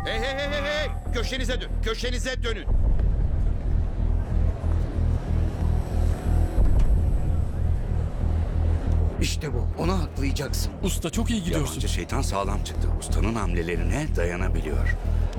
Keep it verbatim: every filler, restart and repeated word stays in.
Hey hey hey hey hey! Köşenize dön. Köşenize dönün. İşte bu. Onu haklayacaksın. Usta çok iyi gidiyorsun. Yabancı şeytan sağlam çıktı. Ustanın hamlelerine dayanabiliyor.